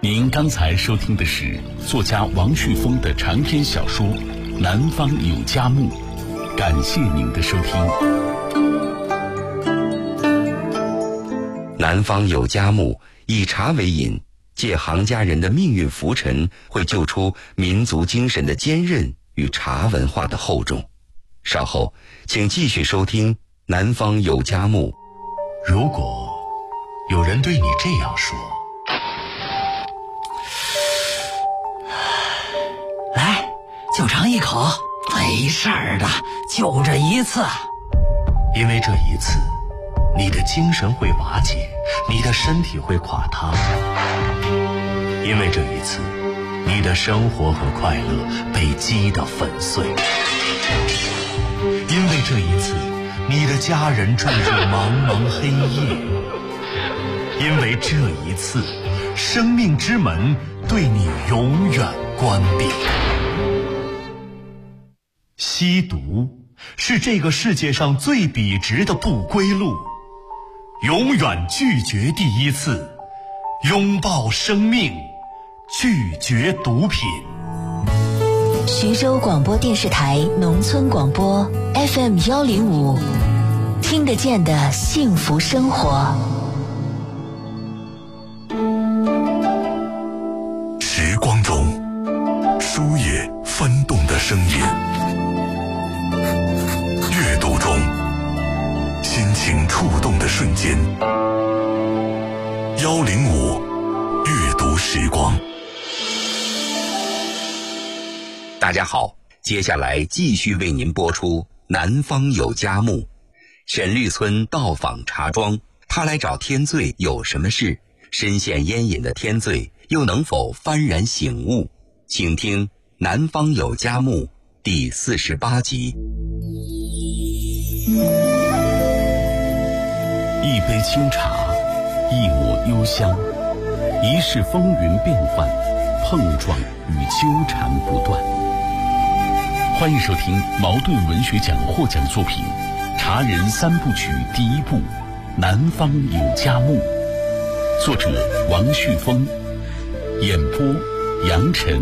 您刚才收听的是作家王旭峰的长篇小说《南方有佳木》，感谢您的收听。 南方有佳木，以茶为引，借行家人的命运浮沉，会救出民族精神的坚韧与茶文化的厚重。稍后请继续收听南方有佳木。 如果有人对你这样说， 来，就尝一口，没事儿的，就这一次。 因为这一次你的精神会瓦解，你的身体会垮塌。因为这一次你的生活和快乐被击得粉碎。因为这一次你的家人坠入茫茫黑夜。因为这一次生命之门对你永远关闭。吸毒是这个世界上最笔直的不归路，永远拒绝第一次，拥抱生命，拒绝毒品。 徐州广播电视台农村广播 FM105，听得见的幸福生活。 时光中书页翻动的声音，阅读中心情触动的瞬间。105阅读时光。 大家好，接下来继续为您播出南方有佳木。沈绿村到访茶庄，他来找天罪有什么事？深陷烟瘾的天罪又能否幡然醒悟？请听南方有佳木第48集。 一杯清茶，一抹幽香，一世风云变幻，碰撞与纠缠不断。欢迎收听茅盾文学奖获奖作品《茶人三部曲》第1部《南方有佳木》，作者王旭峰，演播杨晨。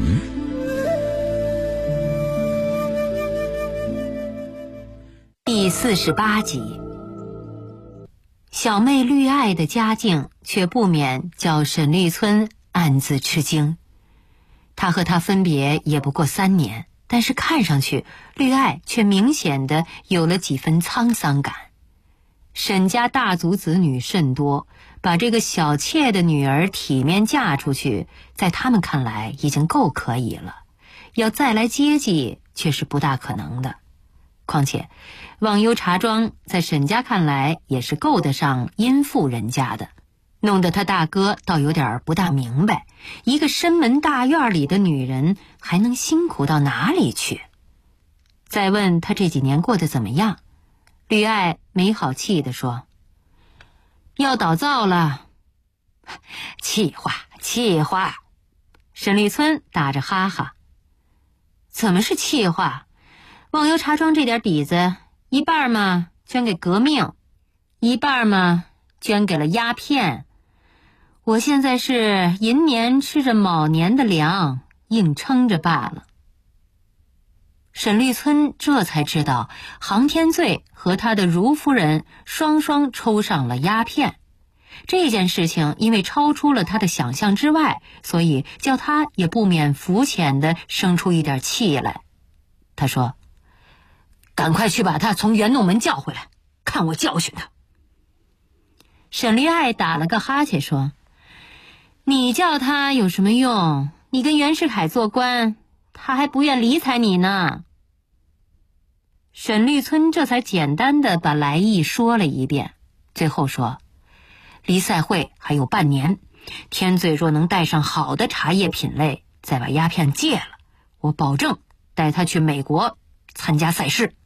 第48集。小妹绿爱的家境却不免叫沈绿村暗自吃惊。她和他分别也不过3年，但是看上去绿爱却明显的有了几分沧桑感。沈家大族子女甚多，把这个小妾的女儿体面嫁出去，在他们看来已经够可以了，要再来接济却是不大可能的。况且忘忧茶庄在沈家看来也是够得上殷富人家的，弄得他大哥倒有点不大明白，一个深门大院里的女人还能辛苦到哪里去。再问他这几年过得怎么样，绿爱没好气地说：要倒灶了。气话气话。沈绿村打着哈哈。怎么是气话？忘忧茶庄这点底子，一半嘛捐给革命，一半嘛捐给了鸦片。我现在是寅年吃着卯年的粮，硬撑着罢了。沈绿村这才知道杭天罪和他的如夫人双双抽上了鸦片，这件事情因为超出了他的想象之外，所以叫他也不免浮浅地生出一点气来。他说：赶快去把他从袁弄门叫回来，看我教训他。沈绿爱打了个哈欠说：你叫他有什么用？你跟袁世凯做官，他还不愿理睬你呢。沈绿村这才简单的把来意说了一遍，最后说：离赛会还有半年，天罪若能带上好的茶叶品类，再把鸦片戒了，我保证带他去美国参加赛事。